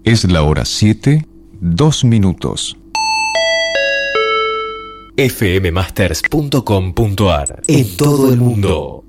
Es la hora 7:02. fmmasters.com.ar. En todo el mundo.